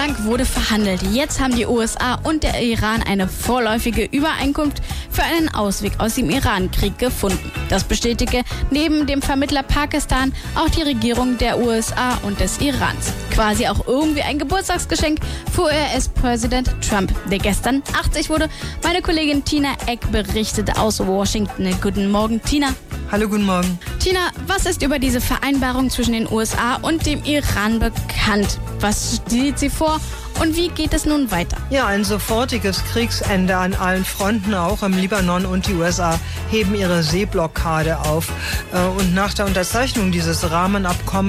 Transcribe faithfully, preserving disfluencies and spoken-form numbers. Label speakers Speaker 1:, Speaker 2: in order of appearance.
Speaker 1: lang wurde verhandelt. Jetzt haben die U S A und der Iran eine vorläufige Übereinkunft für einen Ausweg aus dem Iran-Krieg gefunden. Das bestätige neben dem Vermittler Pakistan auch die Regierung der U S A und des Irans. Quasi auch irgendwie ein Geburtstagsgeschenk für U S-Präsident Trump, der gestern achtzig wurde. Meine Kollegin Tina Eck berichtet aus Washington. Guten Morgen, Tina.
Speaker 2: Hallo, guten Morgen.
Speaker 1: Tina, was ist über diese Vereinbarung zwischen den U S A und dem Iran bekannt? Was sieht sie vor und wie geht es nun weiter?
Speaker 2: Ja, ein sofortiges Kriegsende an allen Fronten, auch im Libanon, und die U S A heben ihre Seeblockade auf. Und nach der Unterzeichnung dieses Rahmenabkommens